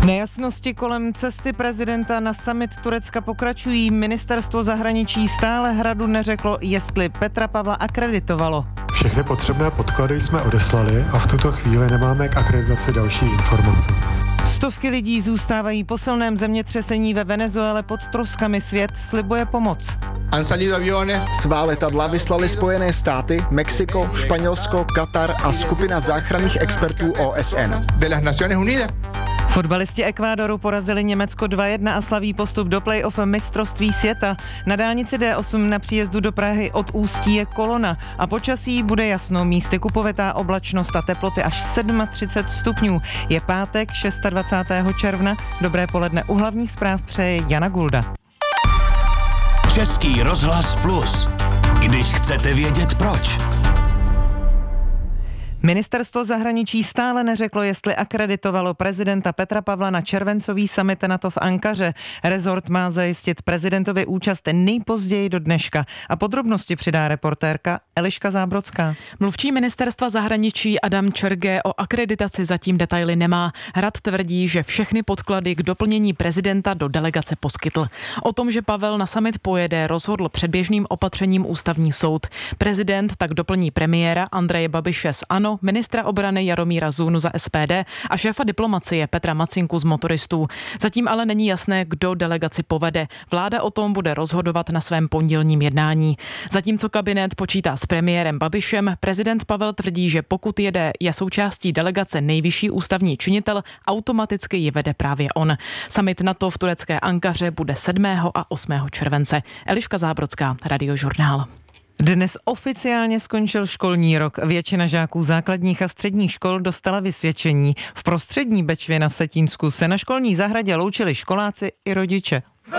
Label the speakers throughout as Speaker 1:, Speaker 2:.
Speaker 1: Nejasnosti kolem cesty prezidenta na summit Turecka pokračují. Ministerstvo zahraničí stále Hradu neřeklo, jestli Petra Pavla akreditovalo.
Speaker 2: Všechny potřebné podklady jsme odeslali a v tuto chvíli nemáme k akreditaci další informace.
Speaker 1: Stovky lidí zůstávají po silném zemětřesení ve Venezuele pod troskami. Svět slibuje pomoc.
Speaker 3: Svá letadla vyslali Spojené státy, Mexiko, Španělsko, Katar a skupina záchranných expertů OSN.
Speaker 1: Fotbalisti Ekvádoru porazili Německo 2-1 a slaví postup do play-off mistrovství světa. Na dálnici D8 na příjezdu do Prahy od Ústí je kolona a počasí bude jasno, místy kupovetá oblačnost a teploty až 37 stupňů. Je pátek 26. června. Dobré poledne, u hlavních zpráv přeje Jana Gulda.
Speaker 4: Český rozhlas Plus. Když chcete vědět proč.
Speaker 1: Ministerstvo zahraničí stále neřeklo, jestli akreditovalo prezidenta Petra Pavla na červencový summit NATO v Ankaře. Rezort má zajistit prezidentovi účast nejpozději do dneška. A podrobnosti přidá reportérka Eliška Zábrodská.
Speaker 5: Mluvčí ministerstva zahraničí Adam Čerge o akreditaci zatím detaily nemá. Hrad tvrdí, že všechny podklady k doplnění prezidenta do delegace poskytl. O tom, že Pavel na summit pojede, rozhodl předběžným opatřením ústavní soud. Prezident tak doplní premiéra Andreje Babiše z ANO, ministra obrany Jaromíra Zůnu za SPD a šéfa diplomacie Petra Macinku z Motoristů. Zatím ale není jasné, kdo delegaci povede. Vláda o tom bude rozhodovat na svém pondělním jednání. Zatímco kabinet počítá s premiérem Babišem, prezident Pavel tvrdí, že pokud je součástí delegace nejvyšší ústavní činitel, automaticky ji vede právě on. Summit NATO v turecké Ankaře bude 7. a 8. července. Eliška Zábrodská, Radiožurnál.
Speaker 1: Dnes oficiálně skončil školní rok. Většina žáků základních a středních škol dostala vysvědčení. V prostřední Bečvě na Vsetínsku se na školní zahradě loučili školáci i rodiče.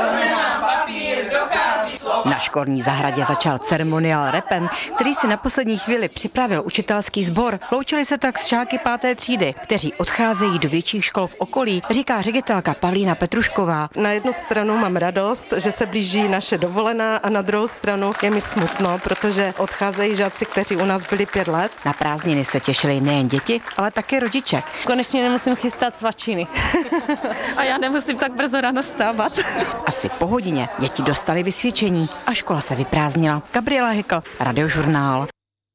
Speaker 6: Na školní zahradě začal ceremoniál rapem, který si na poslední chvíli připravil učitelský sbor. Loučili se tak s žáky 5. třídy, kteří odcházejí do větších škol v okolí, říká ředitelka Pavlína Petrušková.
Speaker 7: Na jednu stranu mám radost, že se blíží naše dovolená, a na druhou stranu je mi smutno, protože odcházejí žáci, kteří u nás byli 5 let.
Speaker 6: Na prázdniny se těšili nejen děti, ale také rodiče.
Speaker 8: Konečně nemusím chystat svačiny. A já nemusím tak brzo ráno stávat.
Speaker 6: Asi po hodině děti dostali vysvědčení a škola se vyprázdnila. Gabriela Hekl, Radiožurnál.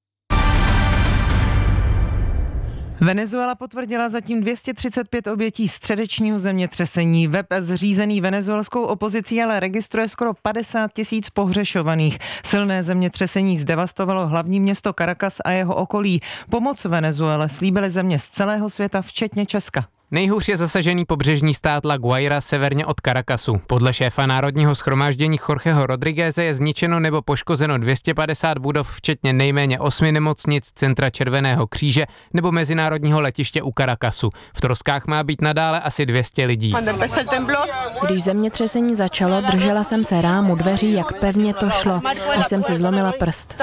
Speaker 1: Venezuela potvrdila zatím 235 obětí středečního zemětřesení. Web zřízený venezuelskou opozicí ale registruje skoro 50 000 pohřešovaných. Silné zemětřesení zdevastovalo hlavní město Caracas a jeho okolí. Pomoc Venezuele slíbily země z celého světa, včetně Česka.
Speaker 9: Nejhůř je zasažený pobřežní stát La Guaira severně od Caracasu. Podle šéfa Národního shromáždění Jorgeho Rodrigueze je zničeno nebo poškozeno 250 budov, včetně nejméně 8 nemocnic, centra Červeného kříže nebo mezinárodního letiště u Caracasu. V troskách má být nadále asi 200 lidí.
Speaker 10: Když zemětřesení začalo, držela jsem se rámu dveří, jak pevně to šlo, až jsem si zlomila prst.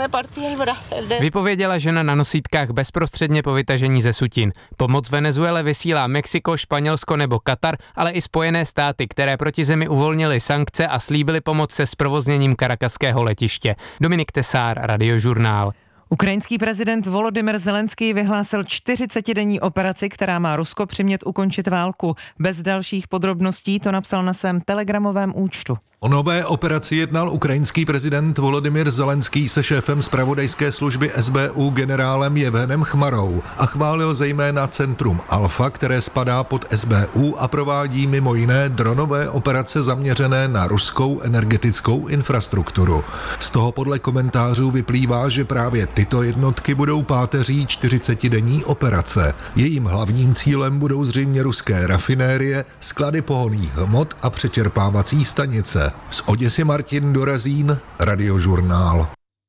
Speaker 9: Vypověděla žena na nosítkách bezprostředně po vytažení ze sutin. Pomoc Venezuele vysílá Mexiko, Španělsko nebo Katar, ale i Spojené státy, které proti zemi uvolnily sankce a slíbily pomoc se zprovozněním karakaského letiště. Dominik Tesár, Radiožurnál.
Speaker 1: Ukrajinský prezident Volodymyr Zelenský vyhlásil 40denní operaci, která má Rusko přimět ukončit válku. Bez dalších podrobností to napsal na svém telegramovém účtu.
Speaker 11: O nové operaci jednal ukrajinský prezident Volodymyr Zelenský se šéfem zpravodajské služby SBU generálem Jevhenem Chmarou a chválil zejména centrum Alfa, které spadá pod SBU a provádí mimo jiné dronové operace zaměřené na ruskou energetickou infrastrukturu. Z toho podle komentářů vyplývá, že právě tyto jednotky budou páteří 40denní operace. Jejím hlavním cílem budou zřejmě ruské rafinérie, sklady pohonných hmot a přečerpávací stanice. Z Oděsy Martin Dorazín, Radiožurnál.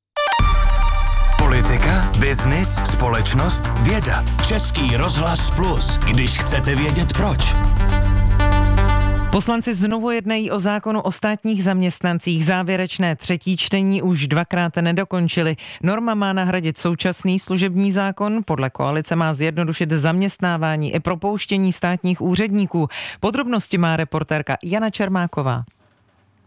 Speaker 4: Politika, biznis, společnost, věda. Český rozhlas Plus, když chcete vědět proč.
Speaker 1: Poslanci znovu jednají o zákonu o státních zaměstnancích. Závěrečné třetí čtení už 2krát nedokončili. Norma má nahradit současný služební zákon. Podle koalice má zjednodušit zaměstnávání i propouštění státních úředníků. Podrobnosti má reportérka Jana Čermáková.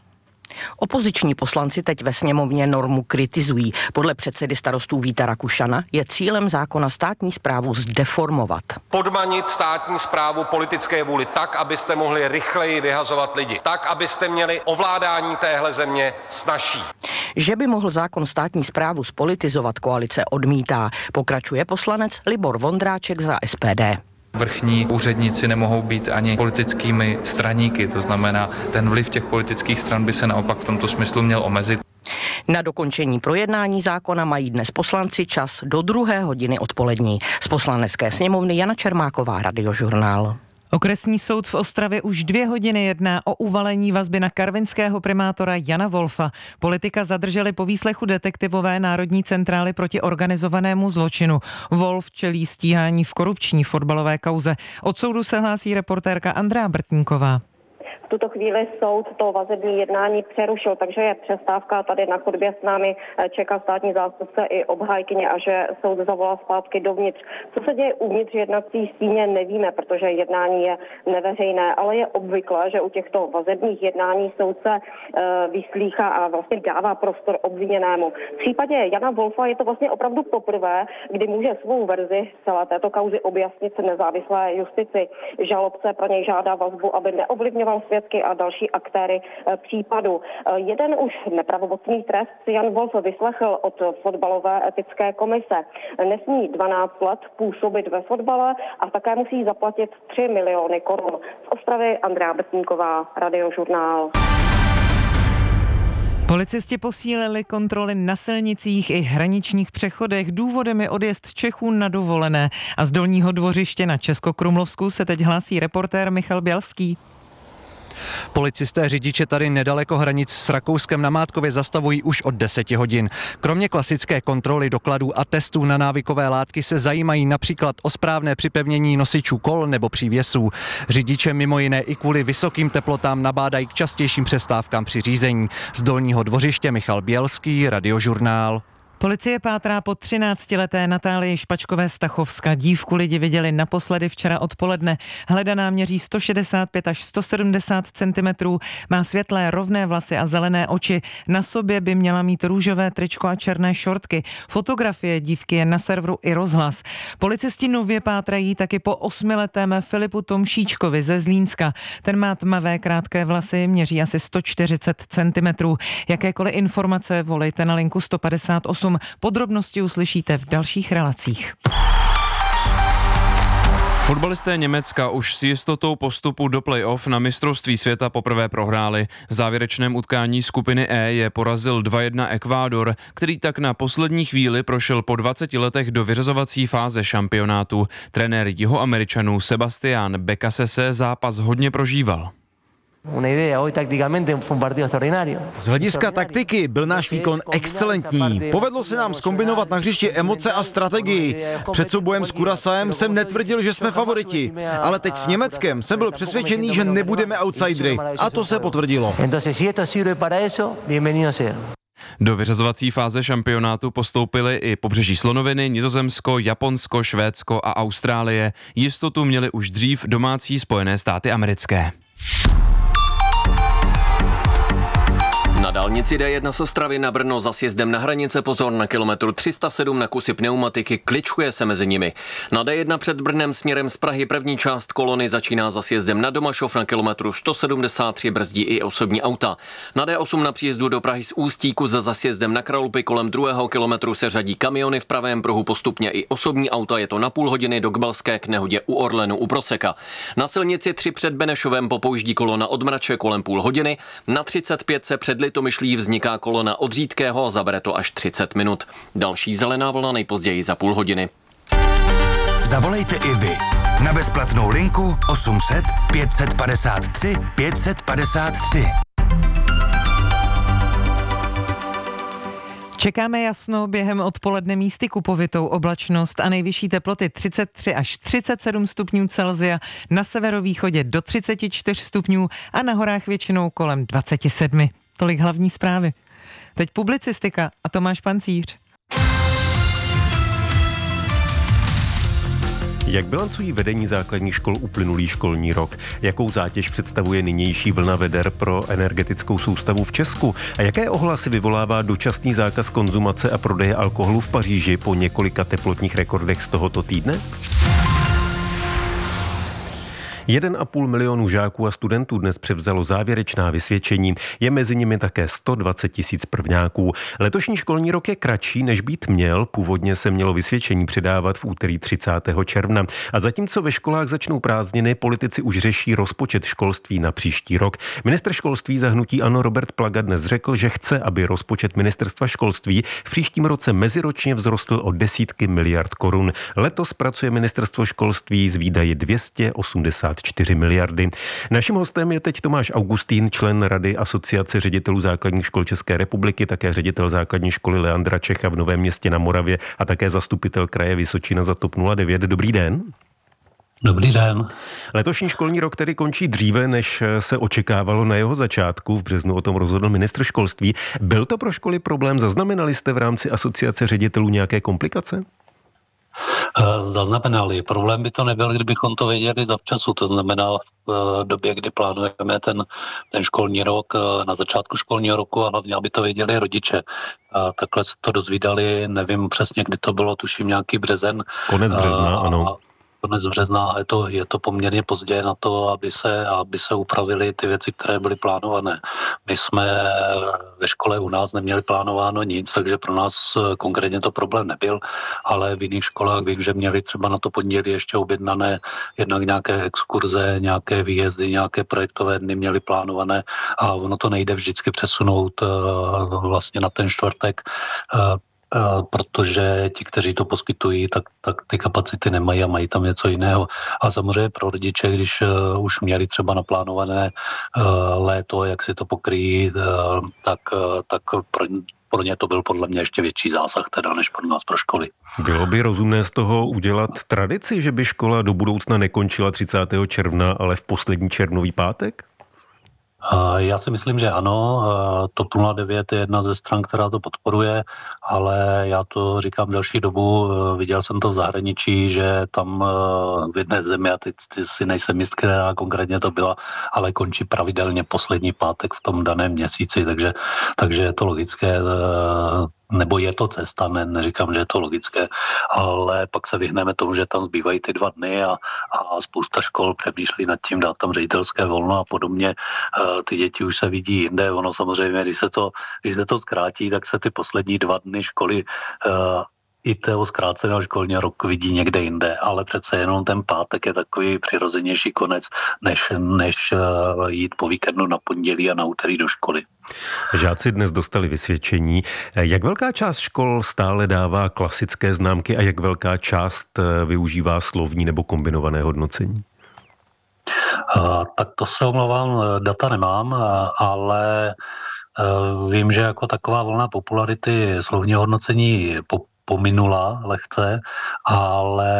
Speaker 12: Opoziční poslanci teď ve sněmovně normu kritizují. Podle předsedy Starostů Víta Rakušana je cílem zákona státní správu zdeformovat.
Speaker 13: Podmanit státní správu politické vůli tak, abyste mohli rychleji vyhazovat lidi. Tak, abyste měli ovládání téhle země snazší.
Speaker 12: Že by mohl zákon státní správu spolitizovat, koalice odmítá. Pokračuje poslanec Libor Vondráček za SPD.
Speaker 14: Vrchní úředníci nemohou být ani politickými straníky, to znamená, ten vliv těch politických stran by se naopak v tomto smyslu měl omezit.
Speaker 12: Na dokončení projednání zákona mají dnes poslanci čas do 2. hodiny odpolední. Z Poslanecké sněmovny Jana Čermáková, Radiožurnál.
Speaker 1: Okresní soud v Ostravě už 2 hodiny jedná o uvalení vazby na karvinského primátora Jana Wolfa. Politika zadrželi po výslechu detektivové Národní centrály proti organizovanému zločinu. Wolf čelí stíhání v korupční fotbalové kauze. Od soudu se hlásí reportérka Andrea Brtníková.
Speaker 15: V tuto chvíli soud to vazební jednání přerušil, takže je přestávka. Tady na chodbě s námi čeká státní zástupce i obhájkyně a že soud zavolá zpátky dovnitř. Co se děje uvnitř jednací síně, nevíme, protože jednání je neveřejné, ale je obvyklé, že u těchto vazebních jednání soudce vyslýchá a vlastně dává prostor obviněnému. V případě Jana Wolfa je to vlastně opravdu poprvé, kdy může svou verzi celé této kauzy objasnit nezávislé justici. Žalobce pro něj žádá vazbu, aby neovlivňoval svědky a další aktéry případu. Jeden už nepravomocný trest si Jan Wolf vyslechl od fotbalové etické komise. Nesmí 12 let působit ve fotbale a také musí zaplatit 3 miliony korun. Z Ostravy Andrea Brtníková, Radiožurnál.
Speaker 1: Policisti posílili kontroly na silnicích i hraničních přechodech. Důvodem je odjezd Čechů na dovolené. A z Dolního Dvořiště na Českokrumlovsku se teď hlásí reportér Michal Bělský.
Speaker 16: Policisté řidiče tady nedaleko hranic s Rakouskem na Mátkově zastavují už od 10 hodin. Kromě klasické kontroly dokladů a testů na návykové látky se zajímají například o správné připevnění nosičů kol nebo přívěsů. Řidiče mimo jiné i kvůli vysokým teplotám nabádají k častějším přestávkám při řízení. Z Dolního Dvořiště Michal Bělský, Radiožurnál.
Speaker 1: Policie pátrá po 13leté Natálii Špačkové z Tachovska. Dívku lidi viděli naposledy včera odpoledne. Hledaná měří 165 až 170 cm, má světlé rovné vlasy a zelené oči. Na sobě by měla mít růžové tričko a černé šortky. Fotografie dívky je na serveru i Rozhlas. Policisti nově pátrají taky po 8letém Filipu Tomšíčkovi ze Zlínska. Ten má tmavé krátké vlasy, měří asi 140 cm. Jakékoliv informace volejte na linku 158. Podrobnosti uslyšíte v dalších relacích.
Speaker 17: Fotbalisté Německa už s jistotou postupu do play-off na mistrovství světa poprvé prohráli. V závěrečném utkání skupiny E je porazil 2-1 Ekvádor, který tak na poslední chvíli prošel po 20 letech do vyřazovací fáze šampionátu. Trenér Jihoameričanů Sebastián Becasese zápas hodně prožíval.
Speaker 18: Z hlediska taktiky byl náš výkon excelentní. Povedlo se nám zkombinovat na hřišti emoce a strategii. Před soubojem s Curaçaem jsem netvrdil, že jsme favoriti, ale teď s Německem jsem byl přesvědčený, že nebudeme outsidery. A to se potvrdilo.
Speaker 17: Do vyřazovací fáze šampionátu postoupily i Pobřeží slonoviny, Nizozemsko, Japonsko, Švédsko a Austrálie. Jistotu měly už dřív domácí Spojené státy americké.
Speaker 19: Na dálnici D1 z Ostravy na Brno za sjezdem na hranice pozor na kilometru 307 na kusy pneumatiky, kličkuje se mezi nimi. Na D1 před Brnem směrem z Prahy první část kolony začíná za sjezdem na Domašov na kilometru 173, brzdí i osobní auta. Na D8 na příjezdu do Prahy z Ústíku za sjezdem na Kralupy kolem 2. kilometru se řadí kamiony, v pravém pruhu postupně i osobní auta, je to na půl hodiny do Gbalské k nehodě u Orlenu u Proseka. Na silnici 3 před Benešovem popouždí kolona od Mrače kolem půl hodiny, na 35 se před Litomyšlí vzniká kolona od Řídkého a zabere to až 30 minut. Další zelená vlna nejpozději za půl hodiny.
Speaker 4: Zavolejte i vy na bezplatnou linku 800 553 553.
Speaker 1: Čekáme jasno během odpoledne místy kupovitou oblačnost a nejvyšší teploty 33 až 37 stupňů Celsia, na severovýchodě do 34 stupňů a na horách většinou kolem 27. Tolik hlavní zprávy. Teď publicistika a Tomáš Pancíř.
Speaker 20: Jak bilancují vedení základních škol uplynulý školní rok? Jakou zátěž představuje nynější vlna veder pro energetickou soustavu v Česku? A jaké ohlasy vyvolává dočasný zákaz konzumace a prodeje alkoholu v Paříži po několika teplotních rekordech z tohoto týdne? 1,5 milionu žáků a studentů dnes převzalo závěrečná vysvědčení. Je mezi nimi také 120 000 prvňáků. Letošní školní rok je kratší, než být měl. Původně se mělo vysvědčení předávat v úterý 30. června. A zatímco ve školách začnou prázdniny, politici už řeší rozpočet školství na příští rok. Ministr školství za hnutí ANO Robert Plaga dnes řekl, že chce, aby rozpočet ministerstva školství v příštím roce meziročně vzrostl o desítky miliard korun. Letos pracuje ministerstvo školství s výdaji 284 miliardy. Naším hostem je teď Tomáš Augustín, člen Rady Asociace ředitelů základních škol České republiky, také ředitel základní školy Leandra Čecha v Novém Městě na Moravě a také zastupitel kraje Vysočina za TOP 09. Dobrý den.
Speaker 21: Dobrý den.
Speaker 20: Letošní školní rok tedy končí dříve, než se očekávalo na jeho začátku. V březnu o tom rozhodl ministr školství. Byl to pro školy problém? Zaznamenali jste v rámci Asociace ředitelů nějaké komplikace?
Speaker 21: Zaznamenali. Problém by to nebyl, kdybychom to věděli zavčasu. To znamená v době, kdy plánujeme ten školní rok, na začátku školního roku a hlavně, aby to věděli rodiče. Takhle se to dozvídali, nevím přesně, kdy to bylo, tuším nějaký březen.
Speaker 20: Konec března, ano.
Speaker 21: Konec března a je to poměrně pozdě na to, aby se upravily ty věci, které byly plánované. My jsme ve škole u nás neměli plánováno nic, takže pro nás konkrétně to problém nebyl, ale v jiných školách vím, že měli třeba na to pondělí ještě objednané jednak nějaké exkurze, nějaké výjezdy, nějaké projektové dny měli plánované a ono to nejde vždycky přesunout vlastně na ten čtvrtek, protože ti, kteří to poskytují, tak ty kapacity nemají a mají tam něco jiného. A samozřejmě pro rodiče, když už měli třeba naplánované léto, jak si to pokryjí, tak pro ně to byl podle mě ještě větší zásah teda, než pro nás, pro školy.
Speaker 20: Bylo by rozumné z toho udělat tradici, že by škola do budoucna nekončila 30. června, ale v poslední červnový pátek?
Speaker 21: Já si myslím, že ano. TOP 09 je jedna ze stran, která to podporuje, ale já to říkám delší dobu. Viděl jsem to v zahraničí, že tam v jedné zemi, a teď si nejsem jist, která konkrétně to byla, ale končí pravidelně poslední pátek v tom daném měsíci, takže je to logické. Nebo je to cesta, neříkám, že je to logické, ale pak se vyhneme tomu, že tam zbývají ty 2 dny a spousta škol přemýšlí nad tím dát tam ředitelské volno a podobně. Ty děti už se vidí jinde, ono samozřejmě, když se to zkrátí, tak se ty poslední 2 dny školy i toho zkráceného školního roku vidí někde jinde, ale přece jenom ten pátek je takový přirozenější konec, než jít po víkendu na pondělí a na úterý do školy.
Speaker 20: Žáci dnes dostali vysvědčení. Jak velká část škol stále dává klasické známky a jak velká část využívá slovní nebo kombinované hodnocení?
Speaker 21: Tak to se omlouvám, data nemám, ale vím, že jako taková vlna popularity slovního hodnocení pominula lehce, ale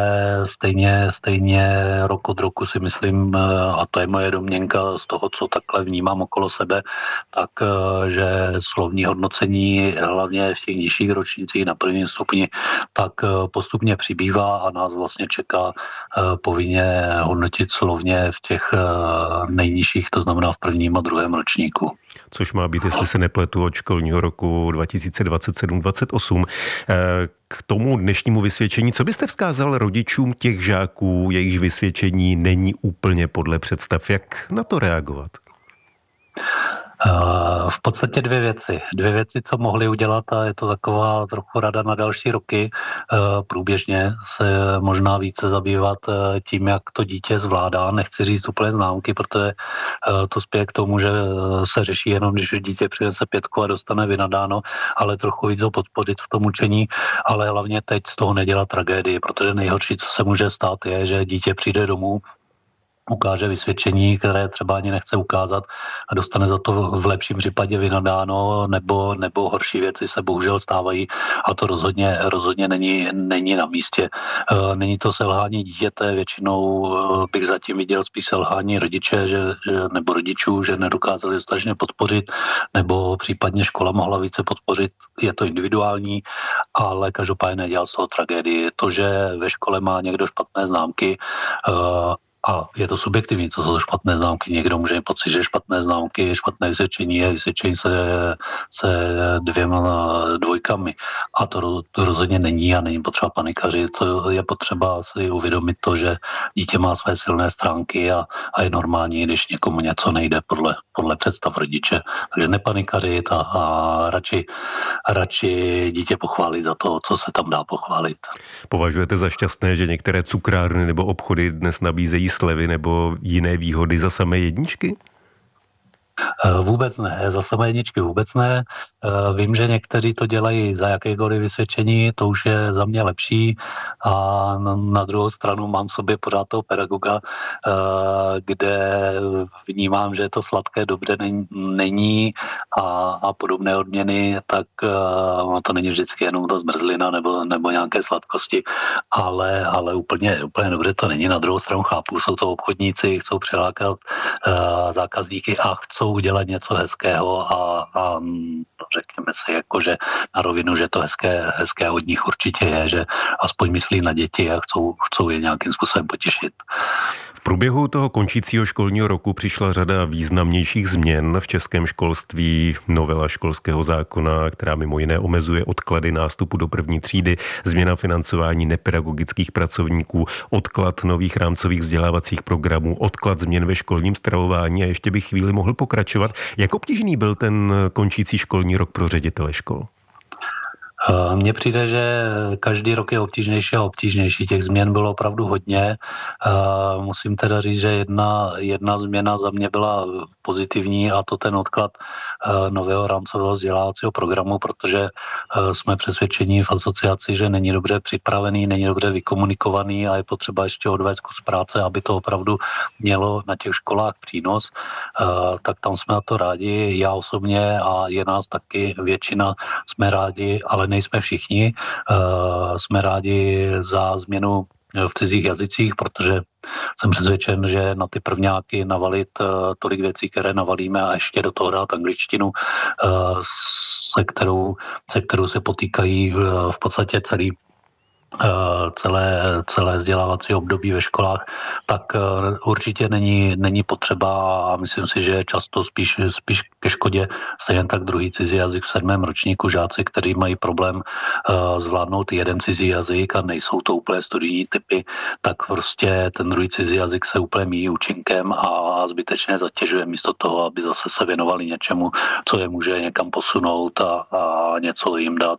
Speaker 21: stejně rok od roku si myslím, a to je moje domněnka z toho, co takhle vnímám okolo sebe, tak, že slovní hodnocení, hlavně v těch nižších ročnících na prvním stupni, tak postupně přibývá a nás vlastně čeká povinně hodnotit slovně v těch nejnižších, to znamená v prvním a druhém ročníku.
Speaker 20: Což má být, jestli se nepletu, od školního roku 2027-28. K tomu dnešnímu vysvědčení, co byste vzkázal rodičům těch žáků, jejichž vysvědčení není úplně podle představ? Jak na to reagovat?
Speaker 21: V podstatě 2 věci. 2 věci, co mohli udělat, a je to taková trochu rada na další roky. Průběžně se možná více zabývat tím, jak to dítě zvládá. Nechci říct úplně známky, protože to spěje k tomu, že se řeší jenom, když dítě přinese 5 a dostane vynadáno, ale trochu víc ho podpořit v tom učení, ale hlavně teď z toho nedělat tragédii, protože nejhorší, co se může stát, je, že dítě přijde domů ukáže vysvědčení, které třeba ani nechce ukázat a dostane za to v lepším případě vynadáno, nebo horší věci se bohužel stávají a to rozhodně není na místě. Není to selhání dítěte, většinou bych zatím viděl spíš selhání rodiče nebo rodičů, že nedokázali dostatečně podpořit, nebo případně škola mohla více podpořit, je to individuální, ale každopádně nedělal z toho tragédii. To, že ve škole má někdo špatné známky, a je to subjektivní, co jsou to špatné známky. Někdo může mít pocit, že špatné známky, špatné vysvědčení se 2 dvojkami. A to rozhodně není a není potřeba panikařit. Je potřeba si uvědomit to, že dítě má své silné stránky a je normální, když někomu něco nejde podle představ rodiče. Takže nepanikařit a radši dítě pochválit za to, co se tam dá pochválit.
Speaker 20: Považujete za šťastné, že některé cukrárny nebo obchody dnes nabízejí slevy nebo jiné výhody za samé jedničky?
Speaker 21: Vůbec ne, za samé jedničky vůbec ne. Vím, že někteří to dělají za jakékoliv vysvědčení, to už je za mě lepší a na druhou stranu mám v sobě pořád toho pedagoga, kde vnímám, že to sladké dobře není a podobné odměny, tak to není vždycky jenom ta zmrzlina nebo nějaké sladkosti, ale úplně dobře to není. Na druhou stranu chápu, jsou to obchodníci, chcou přilákat zákazníky a chcou udělat něco hezkého a řekněme si jakože na rovinu, že to hezké od nich určitě je, že aspoň myslí na děti a chcou je nějakým způsobem potěšit.
Speaker 20: V průběhu toho končícího školního roku přišla řada významnějších změn v českém školství, novela školského zákona, která mimo jiné omezuje odklady nástupu do první třídy, změna financování nepedagogických pracovníků, odklad nových rámcových vzdělávacích programů, odklad změn ve školním stravování a ještě bych chvíli mohl pokračovat. Jak obtížný byl ten končící školní rok pro ředitele škol?
Speaker 21: Mně přijde, že každý rok je obtížnější a obtížnější. Těch změn bylo opravdu hodně. Musím teda říct, že jedna změna za mě byla pozitivní a to ten odklad nového rámcového vzdělávacího programu, protože jsme přesvědčeni v asociaci, že není dobře připravený, není dobře vykomunikovaný a je potřeba ještě odvést kus práce, aby to opravdu mělo na těch školách přínos. Tak tam jsme na to rádi. Já osobně a je nás taky většina, jsme rádi, ale nejsme všichni. Jsme rádi za změnu v cizích jazycích, protože jsem přesvědčen, že na ty prvňáky navalit tolik věcí, které navalíme a ještě do toho dát angličtinu, se kterou se potýkají v podstatě celé vzdělávací období ve školách, tak určitě není potřeba a myslím si, že je často spíš ke škodě. Stejně tak druhý cizí jazyk v 7. ročníku žáci, kteří mají problém zvládnout jeden cizí jazyk a nejsou to úplně studijní typy, tak prostě ten druhý cizí jazyk se úplně míjí účinkem a zbytečně zatěžuje místo toho, aby zase se věnovali něčemu, co je může někam posunout a něco jim dát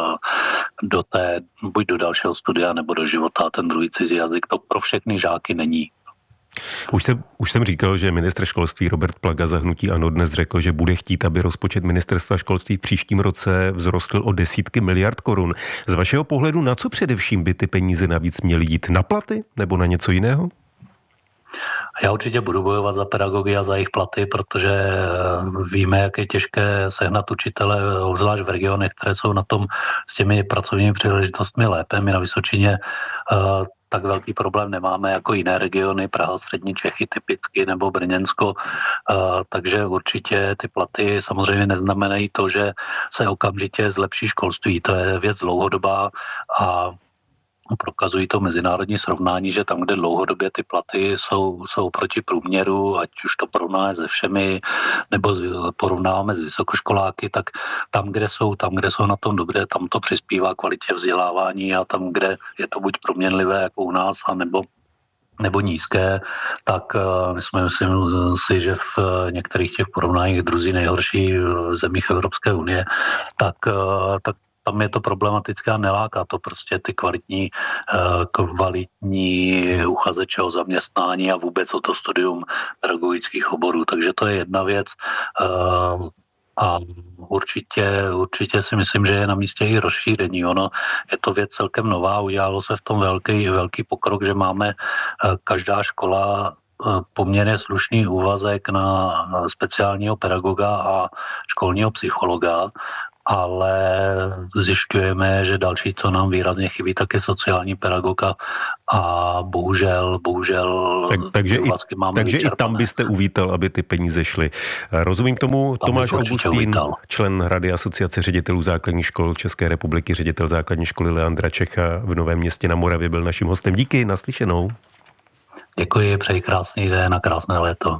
Speaker 21: buď do dalšího studia nebo do života. Ten druhý cizí jazyk to pro všechny žáky není.
Speaker 20: Už jsem říkal, že ministr školství Robert Plaga za hnutí ANO dnes řekl, že bude chtít, aby rozpočet ministerstva školství v příštím roce vzrostl o desítky miliard korun. Z vašeho pohledu na co především by ty peníze navíc měly jít? Na platy nebo na něco jiného?
Speaker 21: Já určitě budu bojovat za pedagogy a za jejich platy, protože víme, jak je těžké sehnat učitele, obzvlášť v regionech, které jsou na tom s těmi pracovními příležitostmi lépe. My na Vysočině tak velký problém nemáme jako jiné regiony, Praha, střední Čechy typicky nebo Brněnsko, takže určitě ty platy samozřejmě neznamenají to, že se okamžitě zlepší školství. To je věc dlouhodobá a prokazují to mezinárodní srovnání, že tam, kde dlouhodobě ty platy jsou proti průměru, ať už to porovnáme se všemi, nebo porovnáme s vysokoškoláky, tak tam, kde jsou na tom dobré, tam to přispívá kvalitě vzdělávání a tam, kde je to buď proměnlivé jako u nás, nebo nízké, tak myslím si, že v některých těch porovnáních druzí nejhorší v zemích Evropské unie, tak tam je to problematické a neláká to prostě ty kvalitní uchazeče o zaměstnání a vůbec o to studium pedagogických oborů. Takže to je jedna věc. A určitě si myslím, že je na místě i rozšíření. Ono je to věc celkem nová, udělalo se v tom velký pokrok, že máme každá škola poměrně slušný úvazek na speciálního pedagoga a školního psychologa, ale zjišťujeme, že další, co nám výrazně chybí, tak je sociální pedagoga a bohužel
Speaker 20: takže i tam byste uvítal, aby ty peníze šly. Rozumím tomu.
Speaker 21: Tam
Speaker 20: Tomáš Augustín, člen Rady Asociace ředitelů základních škol České republiky, ředitel základní školy Leandra Čecha v Novém Městě na Moravě, byl naším hostem. Díky, naslyšenou.
Speaker 21: Děkuji, přeji krásný den a krásné léto.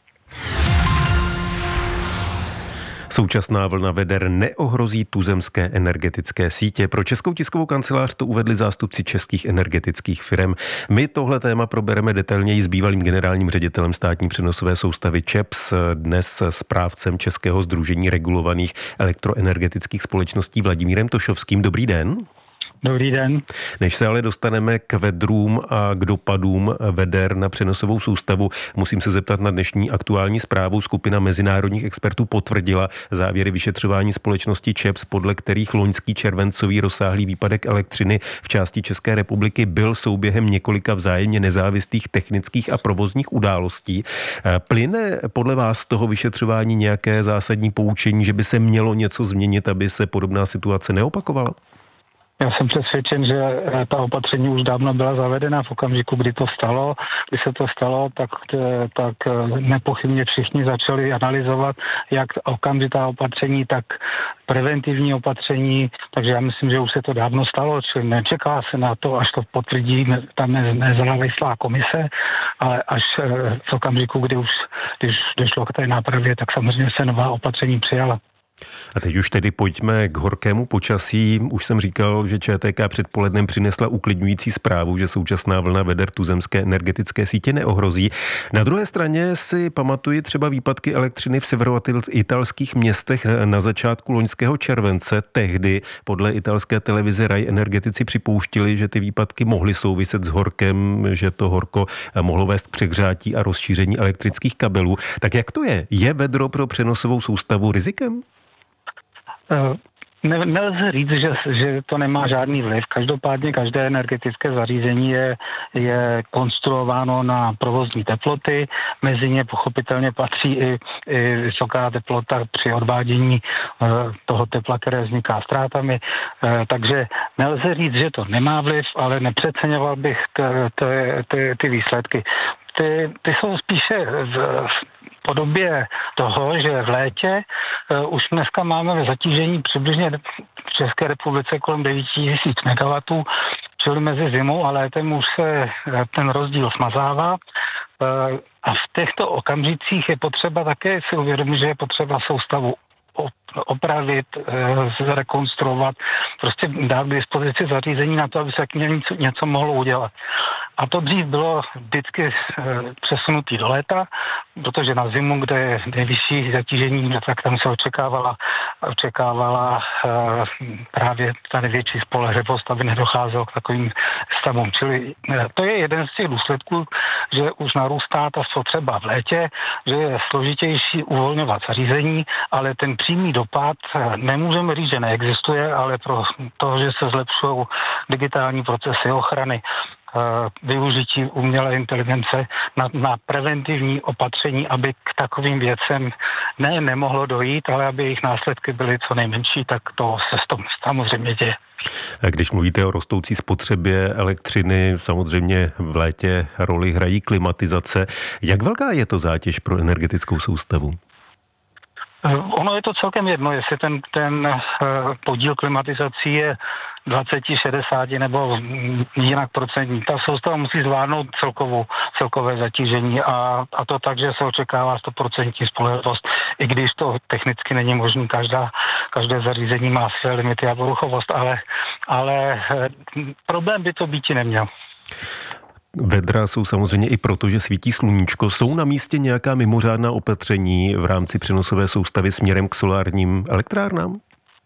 Speaker 20: Současná vlna veder neohrozí tuzemské energetické sítě. Pro Českou tiskovou kancelář to uvedli zástupci českých energetických firem. My tohle téma probereme detailněji s bývalým generálním ředitelem státní přenosové soustavy ČEPS, dnes správcem Českého sdružení regulovaných elektroenergetických společností Vladimírem Tošovským. Dobrý den.
Speaker 2: Dobrý den.
Speaker 20: Než se ale dostaneme k vedrům a k dopadům veder na přenosovou soustavu, musím se zeptat na dnešní aktuální zprávu. Skupina mezinárodních expertů potvrdila závěry vyšetřování společnosti ČEPS, podle kterých loňský červencový rozsáhlý výpadek elektřiny v části České republiky byl souběhem několika vzájemně nezávislých technických a provozních událostí. Plyne podle vás z toho vyšetřování nějaké zásadní poučení, že by se mělo něco změnit, aby se podobná situace neopakovala?
Speaker 2: Já jsem přesvědčen, že ta opatření už dávno byla zavedena v okamžiku, kdy se to stalo, tak nepochybně všichni začali analyzovat jak okamžitá opatření, tak preventivní opatření, takže já myslím, že už se to dávno stalo, čili nečeká se na to, až to potvrdí ta nezávislá komise, ale až v okamžiku, když došlo k té nápravě, tak samozřejmě se nová opatření přijala.
Speaker 20: A teď už tedy pojďme k horkému počasí. Už jsem říkal, že ČTK předpolednem přinesla uklidňující zprávu, že současná vlna veder tuzemské energetické sítě neohrozí. Na druhé straně si pamatuji třeba výpadky elektřiny v severoitalských městech na začátku loňského července. Tehdy podle italské televize Rai energetici připouštili, že ty výpadky mohly souviset s horkem, že to horko mohlo vést k přehřátí a rozšíření elektrických kabelů. Tak jak to je? Je vedro pro přenosovou soustavu rizikem?
Speaker 2: Nelze říct, že to nemá žádný vliv. Každopádně každé energetické zařízení je konstruováno na provozní teploty. Mezi ně pochopitelně patří i vysoká teplota při odvádění toho tepla, které vzniká ztrátami. Takže nelze říct, že to nemá vliv, ale nepřeceňoval bych ty výsledky. Ty jsou spíše v podobě toho, že v létě už dneska máme zatížení přibližně v České republice kolem 9000 MW, čili mezi zimou a létem už se ten rozdíl smazává. A v těchto okamžicích je potřeba také si uvědomit, že je potřeba soustavu opravit, zrekonstruovat, prostě dát k dispozici zařízení na to, aby se něco mohlo udělat. A to dřív bylo vždycky přesunutý do léta, protože na zimu, kde je nejvyšší zatížení, tak tam se očekávala právě tady větší spolehlivost, aby nedocházelo k takovým stavům. Čili to je jeden z těch důsledků, že už narůstá ta spotřeba v létě, že je složitější uvolňovat zařízení, ale ten přímý dopad nemůžeme říct, že neexistuje, ale pro to, že se zlepšují digitální procesy ochrany, využití umělé inteligence na preventivní opatření, aby k takovým věcem nemohlo dojít, ale aby jejich následky byly co nejmenší, tak to se samozřejmě děje.
Speaker 20: Když mluvíte o rostoucí spotřebě elektřiny, samozřejmě v létě roli hrají klimatizace. Jak velká je to zátěž pro energetickou soustavu?
Speaker 2: Ono je to celkem jedno, jestli ten podíl klimatizací je 20, 60 nebo jinak procentní. Ta soustava musí zvládnout celkové zatížení a to tak, že se očekává 100% spolehlivost, i když to technicky není možné, každé zařízení má své limity a poruchovost, ale problém by to býti neměl.
Speaker 20: Vedra jsou samozřejmě i proto, že svítí sluníčko. Jsou na místě nějaká mimořádná opatření v rámci přenosové soustavy směrem k solárním elektrárnám?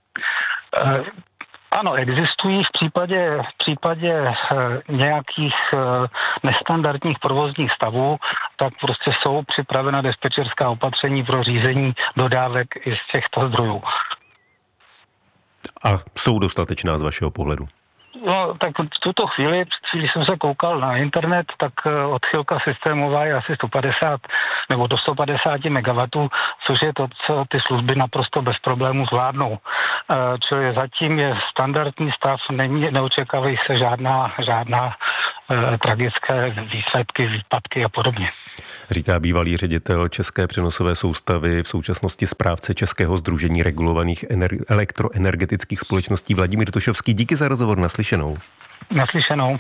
Speaker 2: Ano, existují v případě nějakých nestandardních provozních stavů, tak prostě jsou připravena dispečerská opatření pro řízení dodávek i z těchto zdrojů.
Speaker 20: A jsou dostatečná z vašeho pohledu?
Speaker 2: No, tak v tuto chvíli, před chvíli jsem se koukal na internet, tak odchylka systémová je asi 150 nebo do 150 MW, což je to, co ty služby naprosto bez problémů zvládnou. Čili zatím je standardní stav, neočekávají se žádná tragické výsledky, výpadky a podobně.
Speaker 20: Říká bývalý ředitel České přenosové soustavy, v současnosti správce Českého sdružení regulovaných elektroenergetických společností Vladimír Tošovský. Díky za rozhovor, naslyšenou.
Speaker 2: Naslyšenou.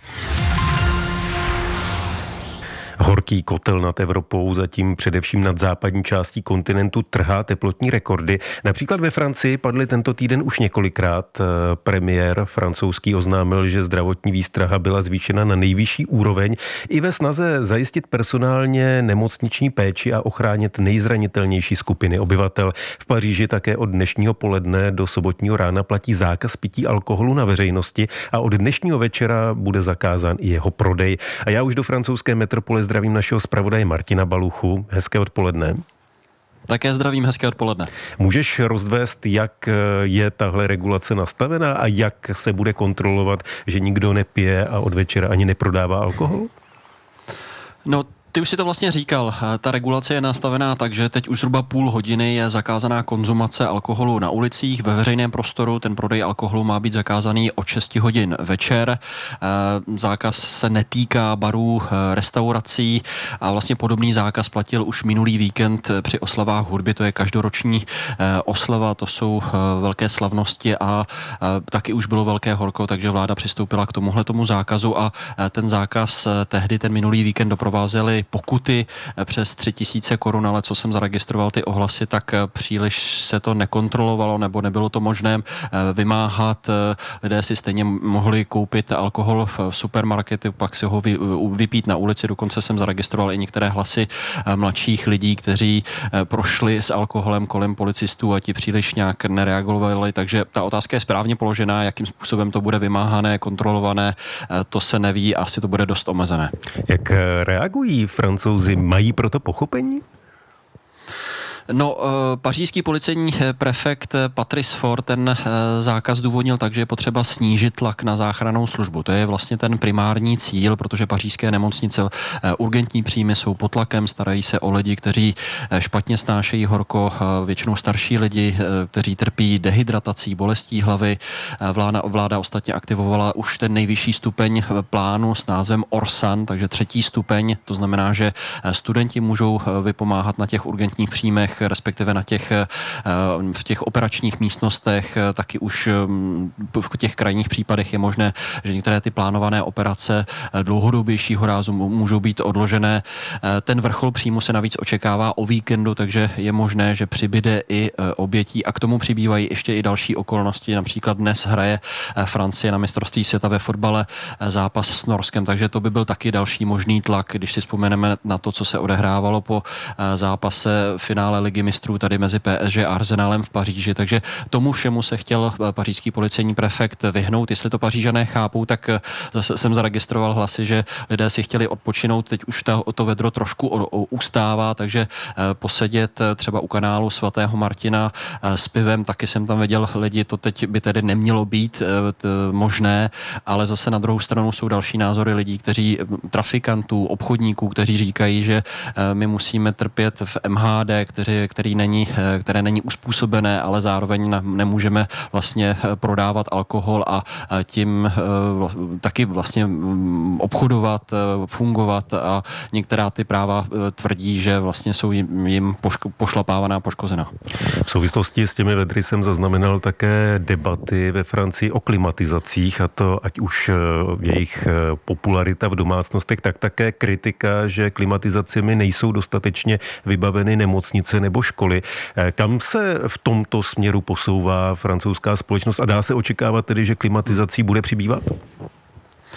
Speaker 20: Horký kotel nad Evropou, zatím především nad západní částí kontinentu, trhá teplotní rekordy. Například ve Francii padly tento týden už několikrát. Premiér francouzský oznámil, že zdravotní výstraha byla zvýšena na nejvyšší úroveň i ve snaze zajistit personálně nemocniční péči a ochránit nejzranitelnější skupiny obyvatel. V Paříži také od dnešního poledne do sobotního rána platí zákaz pití alkoholu na veřejnosti a od dnešního večera bude zakázán i jeho prodej. A já už do francouzské metropole zdravím našeho zpravodaje Martina Baluchu. Hezké odpoledne.
Speaker 3: Také zdravím, hezké odpoledne.
Speaker 20: Můžeš rozvést, jak je tahle regulace nastavená a jak se bude kontrolovat, že nikdo nepije a od večera ani neprodává alkohol?
Speaker 3: No, ty už si to vlastně říkal, ta regulace je nastavená tak, že teď už zhruba půl hodiny je zakázaná konzumace alkoholu na ulicích, ve veřejném prostoru. Ten prodej alkoholu má být zakázaný od 6 hodin večer. Zákaz se netýká barů, restaurací a vlastně podobný zákaz platil už minulý víkend při oslavách hudby. To je každoroční oslava, to jsou velké slavnosti a taky už bylo velké horko, takže vláda přistoupila k tomuhletomu zákazu a ten zákaz tehdy ten minulý víkend doprovázely pokuty přes 3 000 korun, ale co jsem zaregistroval ty ohlasy, tak příliš se to nekontrolovalo nebo nebylo to možné vymáhat. Lidé si stejně mohli koupit alkohol v supermarketu, pak si ho vypít na ulici. Dokonce jsem zaregistroval i některé hlasy mladších lidí, kteří prošli s alkoholem kolem policistů a ti příliš nějak nereagovali. Takže ta otázka je správně položená, jakým způsobem to bude vymáhané, kontrolované, to se neví, asi to bude dost omezené.
Speaker 20: Jak reagují Francouzi? Mají proto pochopení?
Speaker 3: No, pařížský policejní prefekt Patrice Faure ten zákaz důvodnil tak, že je potřeba snížit tlak na záchrannou službu. To je vlastně ten primární cíl, protože pařížské nemocnice urgentní příjmy jsou pod tlakem, starají se o lidi, kteří špatně snášejí horko, většinou starší lidi, kteří trpí dehydratací, bolestí hlavy. Vláda ostatně aktivovala už ten nejvyšší stupeň plánu s názvem Orsan, takže 3. stupeň, to znamená, že studenti můžou vypomáhat na těch urgentních příjmech, respektive v těch operačních místnostech, taky už v těch krajních případech je možné, že některé ty plánované operace dlouhodobějšího rázu můžou být odložené. Ten vrchol příjmu se navíc očekává o víkendu, takže je možné, že přibyde i obětí a k tomu přibývají ještě i další okolnosti. Například dnes hraje Francie na mistrovství světa ve fotbale zápas s Norskem, takže to by byl taky další možný tlak, když si vzpomeneme na to, co se odehrávalo po zápase finále Ligy mistrů tady mezi PSG a Arsenalem v Paříži, takže tomu všemu se chtěl pařížský policejní prefekt vyhnout. Jestli to Pařížané chápou, tak zase jsem zaregistroval hlasy, že lidé si chtěli odpočinout, teď už to vedro trošku ustává, takže posedět třeba u kanálu svatého Martina s pivem, taky jsem tam viděl lidi, to teď by tedy nemělo být možné, ale zase na druhou stranu jsou další názory lidí, trafikantů, obchodníků, kteří říkají, že my musíme trpět v MHD, které není uspůsobené, ale zároveň nemůžeme vlastně prodávat alkohol a tím taky vlastně obchodovat, fungovat a některá ty práva tvrdí, že vlastně jsou jim pošlapávaná a poškozená.
Speaker 20: V souvislosti s těmi vedry jsem zaznamenal také debaty ve Francii o klimatizacích, a to ať už jejich popularita v domácnostech, tak také kritika, že klimatizacemi nejsou dostatečně vybaveny nemocnice nebo školy. Kam se v tomto směru posouvá francouzská společnost a dá se očekávat tedy, že klimatizací bude přibývat?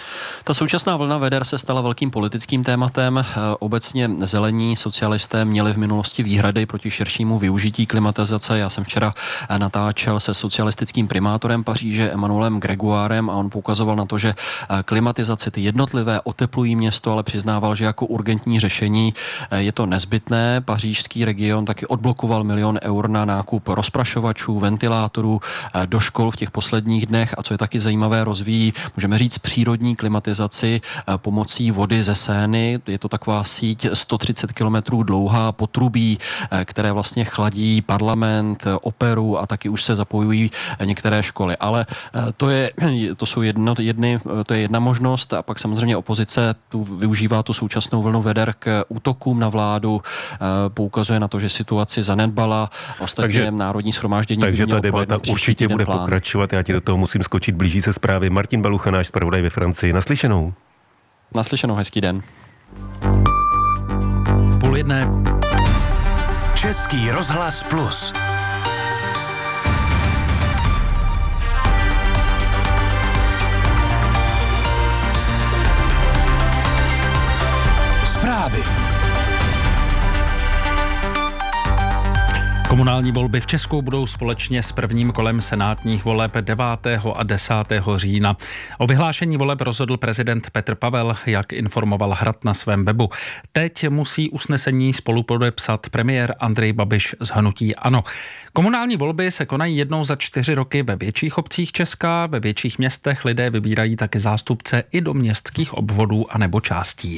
Speaker 3: Ta současná vlna veder se stala velkým politickým tématem. Obecně zelení socialisté měli v minulosti výhrady proti širšímu využití klimatizace. Já jsem včera natáčel se socialistickým primátorem Paříže Emmanuelem Gregoirem a on poukazoval na to, že klimatizace, ty jednotlivé oteplují město, ale přiznával, že jako urgentní řešení je to nezbytné. Pařížský region taky odblokoval 1 milion eur na nákup rozprašovačů, ventilátorů do škol v těch posledních dnech a co je taky zajímavé, rozvíjí, můžeme říct, přírodní klimatizaci pomocí vody ze Sény. Je to taková síť 130 kilometrů dlouhá potrubí, které vlastně chladí parlament, operu a taky už se zapojují některé školy. Ale to je jedna možnost a pak samozřejmě opozice využívá tu současnou vlnu veder k útokům na vládu, poukazuje na to, že situaci zanedbala. Ostatně Národní shromáždění.
Speaker 20: Takže ta debata určitě bude pokračovat. Já ti do toho musím skočit, blíží se zprávy. Martin Balucha, náš zpravodaj ve Francii. Naslyšenou.
Speaker 3: Naslyšenou, hezký den.
Speaker 4: 12:30. Český rozhlas Plus. Zprávy.
Speaker 5: Komunální volby v Česku budou společně s prvním kolem senátních voleb 9. a 10. října. O vyhlášení voleb rozhodl prezident Petr Pavel, jak informoval Hrad na svém webu. Teď musí usnesení spolupodepsat premiér Andrej Babiš z hnutí ANO. Komunální volby se konají jednou za 4 roky ve větších obcích Česka, ve větších městech lidé vybírají taky zástupce i do městských obvodů anebo částí.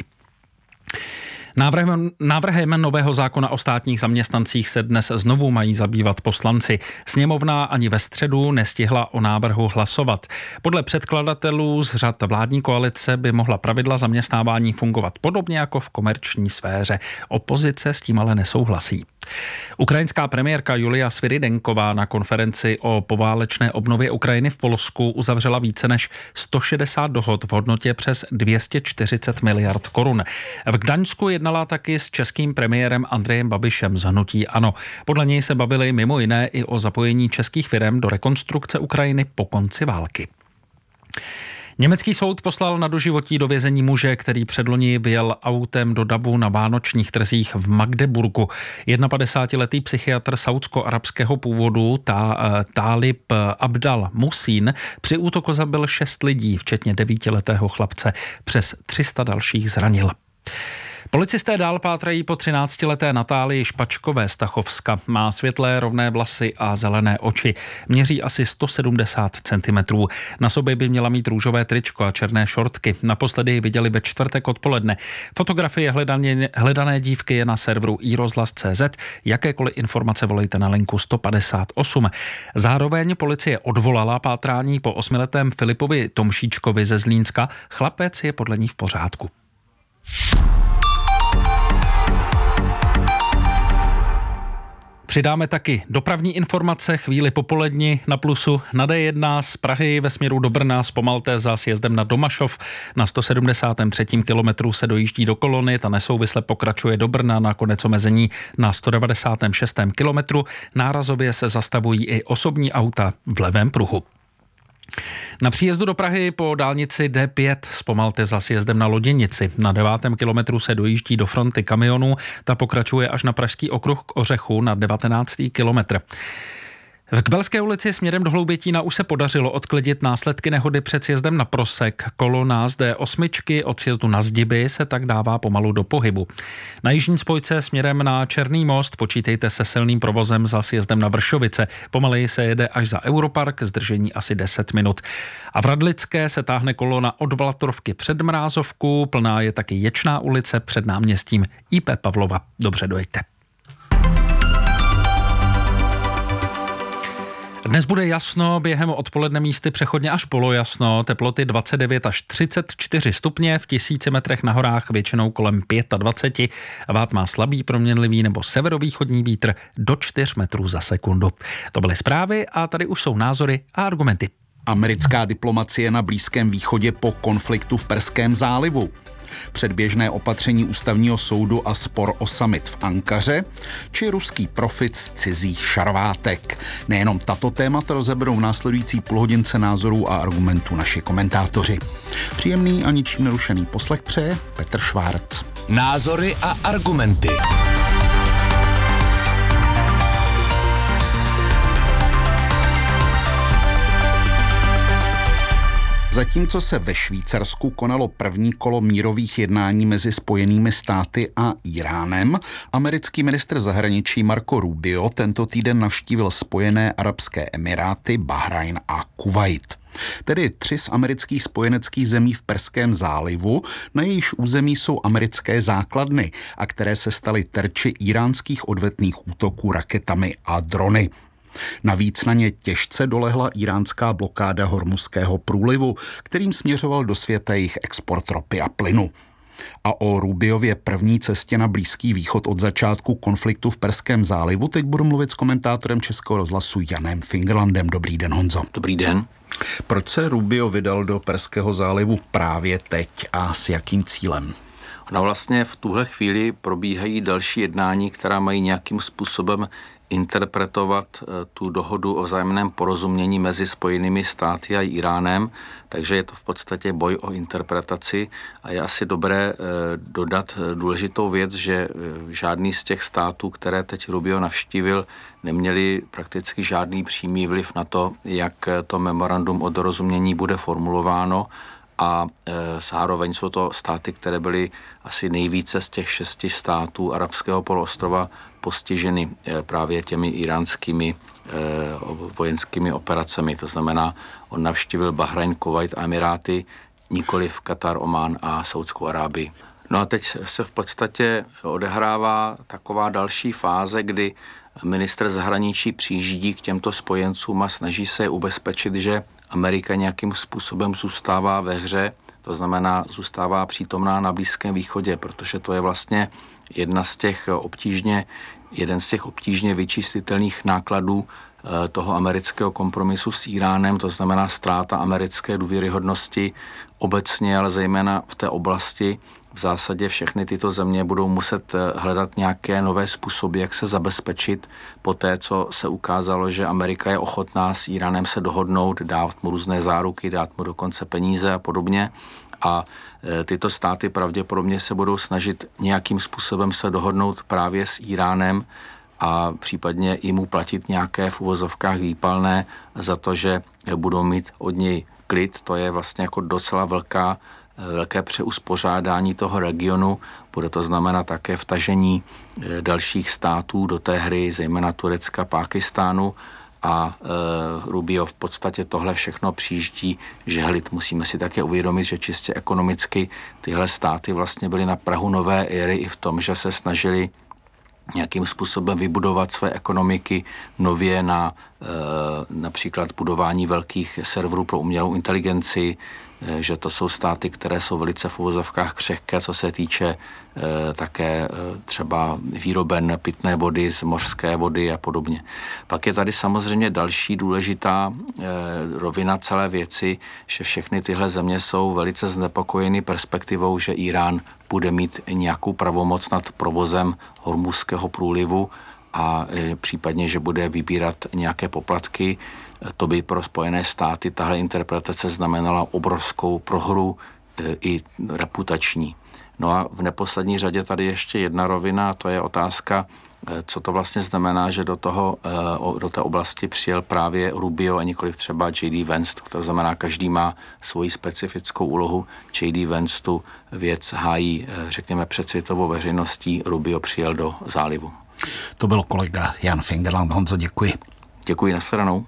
Speaker 5: Návrhem nového zákona o státních zaměstnancích se dnes znovu mají zabývat poslanci. Sněmovna ani ve středu nestihla o návrhu hlasovat. Podle předkladatelů z řad vládní koalice by mohla pravidla zaměstnávání fungovat podobně jako v komerční sféře. Opozice s tím ale nesouhlasí. Ukrajinská premiérka Julia Sviridenková na konferenci o poválečné obnově Ukrajiny v Polsku uzavřela více než 160 dohod v hodnotě přes 240 miliard korun. V Gdaňsku jednala taky s českým premiérem Andrejem Babišem z hnutí ANO. Podle něj se bavili mimo jiné i o zapojení českých firem do rekonstrukce Ukrajiny po konci války. Německý soud poslal na doživotí do vězení muže, který předloni vyjel autem do davu na vánočních trzích v Magdeburgu. 51letý psychiatr saúdsko-arabského původu Talib Abdal Musin při útoku zabil 6 lidí, včetně 9letého chlapce. Přes 300 dalších zranil. Policisté dál pátrají po 13leté Natálii Špačkové z Tachovska. Má světlé rovné vlasy a zelené oči. Měří asi 170 cm. Na sobě by měla mít růžové tričko a černé šortky. Naposledy ji viděli ve čtvrtek odpoledne. Fotografie hledané dívky je na serveru iRozhlas.cz. Jakékoliv informace volejte na linku 158. Zároveň policie odvolala pátrání po 8letém Filipovi Tomšíčkovi ze Zlínska. Chlapec je podle ní v pořádku. Přidáme taky dopravní informace chvíli popolední na Plusu. Na D1 z Prahy ve směru do Brna zpomalte za sjezdem na Domašov. Na 173. kilometru se dojíždí do kolony, ta nesouvisle pokračuje do Brna na konec omezení na 196. kilometru. Nárazově se zastavují i osobní auta v levém pruhu. Na příjezdu do Prahy po dálnici D5 zpomalte za sjezdem na Loděnici. Na 9. kilometru se dojíždí do fronty kamionů, ta pokračuje až na Pražský okruh k Ořechu na 19. kilometr. V Kbelské ulici směrem do Hloubětína už se podařilo odklidit následky nehody před sjezdem na Prosek. Kolona z D8 od sjezdu na Zdiby se tak dává pomalu do pohybu. Na jižní spojce směrem na Černý most počítejte se silným provozem za sjezdem na Vršovice. Pomaleji se jede až za Europark, zdržení asi 10 minut. A v Radlické se táhne kolona od Vlatrovky před Mrázovku, plná je taky Ječná ulice před náměstím IP Pavlova. Dobře dojďte. Dnes bude jasno, během odpoledne místy přechodně až polojasno, teploty 29 až 34 stupně, v 1000 metrech na horách většinou kolem 25, vát má slabý proměnlivý nebo severovýchodní vítr do 4 metrů za sekundu. To byly zprávy a tady už jsou názory a argumenty.
Speaker 22: Americká diplomacie na Blízkém východě po konfliktu v Perském zálivu.
Speaker 7: předběžné opatření ústavního soudu a spor o summit v Ankaře, či ruský profit z cizích šarvátek. Nejenom tato témata rozeberou v následující půlhodince názorů a argumentů naši komentátoři. Příjemný a ničím nerušený poslech přeje Petr Švárc.
Speaker 4: Názory a argumenty.
Speaker 7: Zatímco se ve Švýcarsku konalo první kolo mírových jednání mezi Spojenými státy a Iránem, americký ministr zahraničí Marco Rubio tento týden navštívil Spojené arabské emiráty, Bahrajn a Kuvajt. Tedy 3 z amerických spojeneckých zemí v Perském zálivu, na jejíž území jsou americké základny a které se staly terči iránských odvetných útoků raketami a drony. Navíc na ně těžce dolehla iránská blokáda Hormuzského průlivu, kterým směřoval do světa jejich export ropy a plynu. A o Rubiově první cestě na Blízký východ od začátku konfliktu v Perském zálivu teď budu mluvit s komentátorem Českého rozhlasu Janem Fingerlandem. Dobrý den, Honzo.
Speaker 19: Dobrý den.
Speaker 7: Proč se Rubio vydal do Perského zálivu právě teď a s jakým cílem?
Speaker 19: No vlastně v tuhle chvíli probíhají další jednání, která mají nějakým způsobem interpretovat tu dohodu o vzájemném porozumění mezi Spojenými státy a Iránem, takže je to v podstatě boj o interpretaci a je asi dobré dodat důležitou věc, že žádný z těch států, které teď Rubio navštívil, neměli prakticky žádný přímý vliv na to, jak to memorandum o dorozumění bude formulováno, a zároveň jsou to státy, které byly asi nejvíce z těch 6 států arabského poloostrova postiženy právě těmi iránskými vojenskými operacemi. To znamená, on navštívil Bahrajn, Kuvajt a Emiráty, nikoliv Katar, Omán a Saudskou Arábii. No a teď se v podstatě odehrává taková další fáze, kdy ministr zahraničí přijíždí k těmto spojencům a snaží se ubezpečit, že Amerika nějakým způsobem zůstává ve hře, to znamená zůstává přítomná na Blízkém východě, protože to je vlastně jeden z těch obtížně vyčistitelných nákladů toho amerického kompromisu s Iránem, to znamená ztráta americké důvěryhodnosti obecně, ale zejména v té oblasti. V zásadě všechny tyto země budou muset hledat nějaké nové způsoby, jak se zabezpečit po té, co se ukázalo, že Amerika je ochotná s Iránem se dohodnout, dát mu různé záruky, dát mu dokonce peníze a podobně. A tyto státy pravděpodobně se budou snažit nějakým způsobem se dohodnout právě s Iránem a případně i mu platit nějaké v uvozovkách výpalné za to, že budou mít od něj klid. To je vlastně jako docela velké přeuspořádání toho regionu. Bude to znamenat také vtažení dalších států do té hry, zejména Turecka, Pákistánu, a Rubio v podstatě tohle všechno přijíždí žehlit. Musíme si také uvědomit, že čistě ekonomicky tyhle státy vlastně byly na prahu nové éry i v tom, že se snažili nějakým způsobem vybudovat své ekonomiky nově na například budování velkých serverů pro umělou inteligenci, že to jsou státy, které jsou velice v uvozovkách křehké, co se týče také třeba výroben pitné vody z mořské vody a podobně. Pak je tady samozřejmě další důležitá rovina celé věci, že všechny tyhle země jsou velice znepokojeny perspektivou, že Irán bude mít nějakou pravomoc nad provozem Hormuzského průlivu a případně, že bude vybírat nějaké poplatky. To by pro Spojené státy tahle interpretace znamenala obrovskou prohru i reputační. No a v neposlední řadě tady ještě jedna rovina, a to je otázka, co to vlastně znamená, že do té oblasti přijel právě Rubio a nikoliv třeba J.D. Vance. To znamená, každý má svoji specifickou úlohu. J.D. Vance tu věc hájí, řekněme, před světovou veřejností. Rubio přijel do zálivu.
Speaker 7: To byl kolega Jan Fingerland. Honzo, děkuji.
Speaker 19: Děkuji, nashledanou.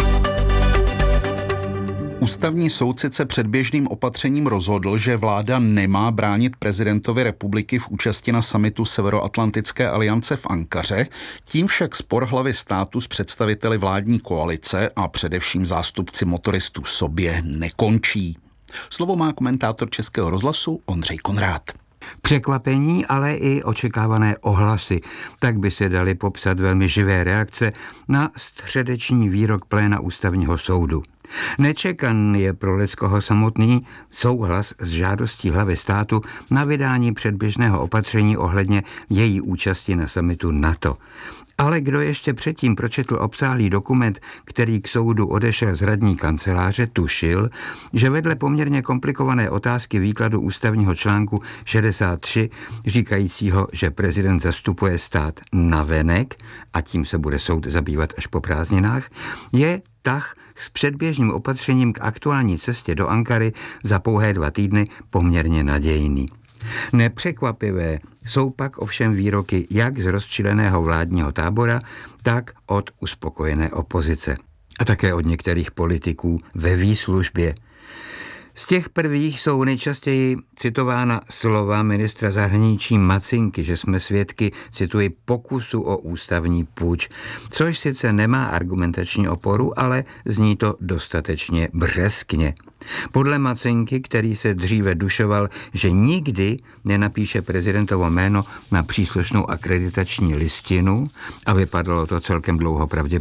Speaker 7: Ústavní soud sice předběžným opatřením rozhodl, že vláda nemá bránit prezidentovi republiky v účasti na summitu Severoatlantické aliance v Ankaře, tím však spor hlavy státu s představiteli vládní koalice a především zástupci motoristů sobě nekončí. Slovo má komentátor Českého rozhlasu Ondřej Konrád.
Speaker 22: Překvapení, ale i očekávané ohlasy. Tak by se daly popsat velmi živé reakce na středeční výrok pléna ústavního soudu. Nečekaný je pro Leckoho samotný souhlas s žádostí hlavy státu na vydání předběžného opatření ohledně její účasti na summitu NATO. Ale kdo ještě předtím pročetl obsáhlý dokument, který k soudu odešel z radní kanceláře, tušil, že vedle poměrně komplikované otázky výkladu ústavního článku 63, říkajícího, že prezident zastupuje stát navenek, a tím se bude soud zabývat až po prázdninách, je tah s předběžným opatřením k aktuální cestě do Ankary za pouhé 2 týdny poměrně nadějný. Nepřekvapivé jsou pak ovšem výroky jak z rozčileného vládního tábora, tak od uspokojené opozice. A také od některých politiků ve výslužbě. Z těch prvých jsou nejčastěji citována slova ministra zahraničí Macinky, že jsme svědky, cituji, pokusu o ústavní puč, což sice nemá argumentační oporu, ale zní to dostatečně břeskně. Podle Macinky, který se dříve dušoval, že nikdy nenapíše prezidentovo jméno na příslušnou akreditační listinu, a vypadalo to celkem dlouho pravděpodobně,